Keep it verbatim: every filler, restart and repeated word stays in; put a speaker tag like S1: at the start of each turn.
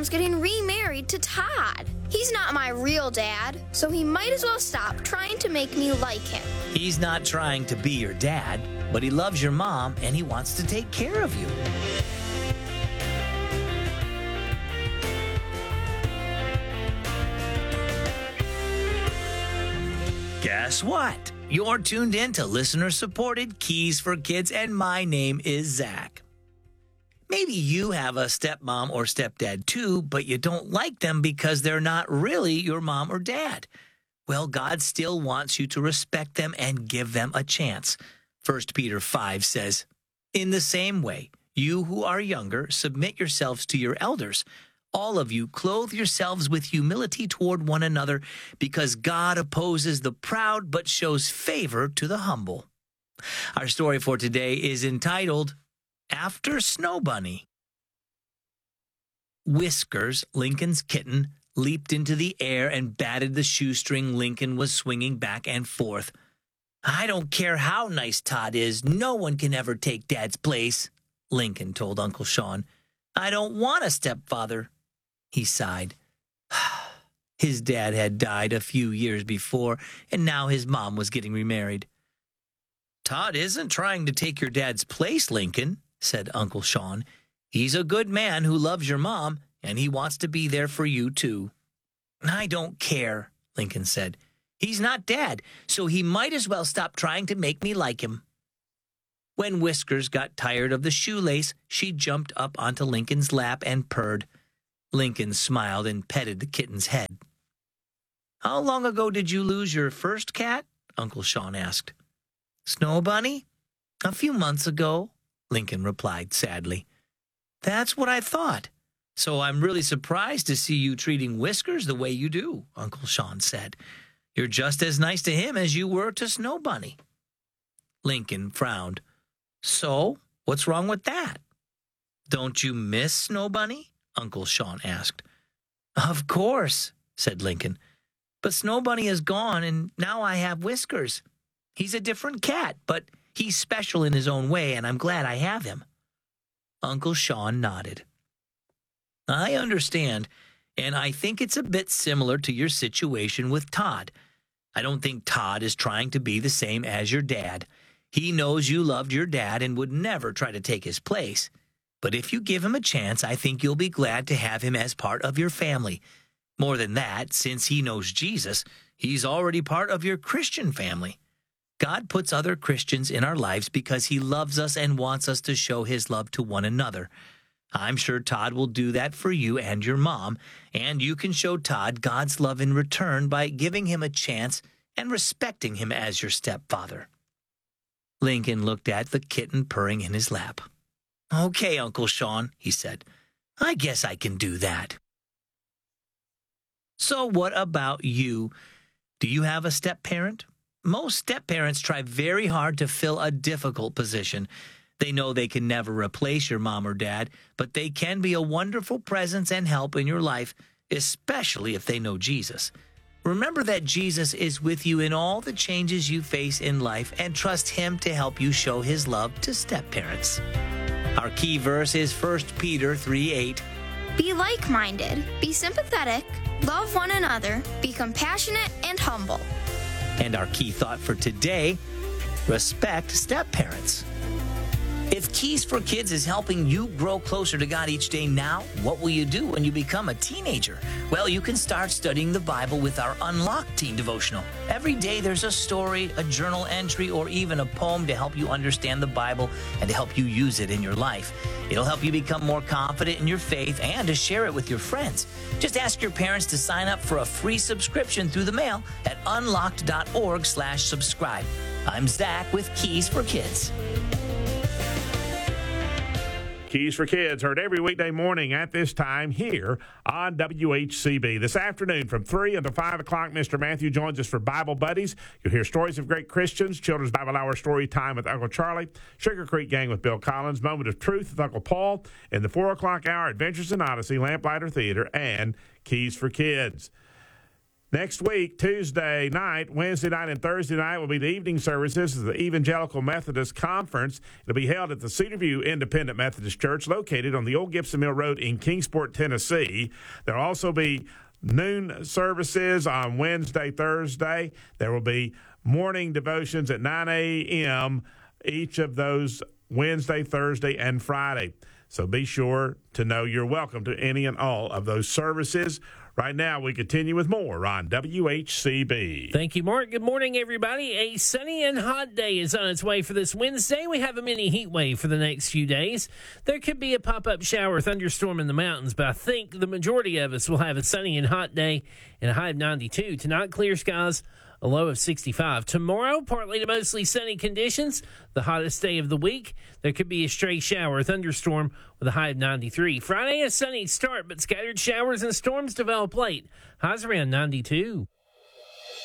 S1: mom's getting remarried to Todd. He's not my real dad, so he might as well stop trying to make me like him.
S2: He's not trying to be your dad, but he loves your mom and he wants to take care of you. Guess what? You're tuned in to listener-supported Keys for Kids, and my name is Zach. Maybe you have a stepmom or stepdad too, but you don't like them because they're not really your mom or dad. Well, God still wants you to respect them and give them a chance. First Peter five says, "In the same way, you who are younger, submit yourselves to your elders. All of you, clothe yourselves with humility toward one another, because God opposes the proud but shows favor to the humble." Our story for today is entitled, After Snow Bunny. Whiskers, Lincoln's kitten, leaped into the air and batted the shoestring Lincoln was swinging back and forth. "I don't care how nice Todd is, no one can ever take Dad's place," Lincoln told Uncle Sean. "I don't want a stepfather." He sighed. His dad had died a few years before, and now his mom was getting remarried. "Todd isn't trying to take your dad's place, Lincoln," said Uncle Sean. "He's a good man who loves your mom, and he wants to be there for you, too." "I don't care," Lincoln said. "He's not Dad, so he might as well stop trying to make me like him." When Whiskers got tired of the shoelace, she jumped up onto Lincoln's lap and purred. Lincoln smiled and petted the kitten's head. "How long ago did you lose your first cat?" Uncle Sean asked. "Snow Bunny? A few months ago," Lincoln replied sadly. "That's what I thought. So I'm really surprised to see you treating Whiskers the way you do," Uncle Sean said. "You're just as nice to him as you were to Snow Bunny." Lincoln frowned. "So, what's wrong with that?" "Don't you miss Snow Bunny?" Uncle Sean asked. "Of course," said Lincoln. "But Snow Bunny is gone, and now I have Whiskers. He's a different cat, but he's special in his own way, and I'm glad I have him." Uncle Sean nodded. "I understand, and I think it's a bit similar to your situation with Todd. I don't think Todd is trying to be the same as your dad. He knows you loved your dad and would never try to take his place. But if you give him a chance, I think you'll be glad to have him as part of your family. More than that, since he knows Jesus, he's already part of your Christian family. God puts other Christians in our lives because he loves us and wants us to show his love to one another. I'm sure Todd will do that for you and your mom, and you can show Todd God's love in return by giving him a chance and respecting him as your stepfather." Lincoln looked at the kitten purring in his lap. "Okay, Uncle Sean," he said. "I guess I can do that." So what about you? Do you have a step-parent? Most step-parents try very hard to fill a difficult position. They know they can never replace your mom or dad, but they can be a wonderful presence and help in your life, especially if they know Jesus. Remember that Jesus is with you in all the changes you face in life, and trust him to help you show his love to step-parents. Our key verse is First Peter three eight.
S1: Be like-minded, be sympathetic, love one another, be compassionate and humble.
S2: And our key thought for today, respect step-parents. If Keys for Kids is helping you grow closer to God each day now, what will you do when you become a teenager? Well, you can start studying the Bible with our Unlocked Teen Devotional. Every day there's a story, a journal entry, or even a poem to help you understand the Bible and to help you use it in your life. It'll help you become more confident in your faith and to share it with your friends. Just ask your parents to sign up for a free subscription through the mail at unlocked.org slash subscribe. I'm Zach with Keys for Kids.
S3: Keys for Kids, heard every weekday morning at this time here on W H C B. This afternoon from three until five o'clock, Mister Matthew joins us for Bible Buddies. You'll hear stories of great Christians, Children's Bible Hour Story Time with Uncle Charlie, Sugar Creek Gang with Bill Collins, Moment of Truth with Uncle Paul, in the four o'clock hour, Adventures in Odyssey, Lamplighter Theater, and Keys for Kids. Next week, Tuesday night, Wednesday night, and Thursday night will be the evening services of the Evangelical Methodist Conference. It'll be held at the Cedarview Independent Methodist Church, located on the Old Gibson Mill Road in Kingsport, Tennessee. There'll also be noon services on Wednesday, Thursday. There will be morning devotions at nine a.m. each of those Wednesday, Thursday, and Friday. So be sure to know you're welcome to any and all of those services. Right now, we continue with more on W H C B.
S4: Thank you, Mark. Good morning, everybody. A sunny and hot day is on its way for this Wednesday. We have a mini heat wave for the next few days. There could be a pop-up shower or thunderstorm in the mountains, but I think the majority of us will have a sunny and hot day and a high of ninety-two. Tonight, clear skies, a low of sixty-five. Tomorrow, partly to mostly sunny conditions, the hottest day of the week. There could be a stray shower or thunderstorm with a high of ninety-three. Friday, a sunny start, but scattered showers and storms develop late. Highs around ninety-two.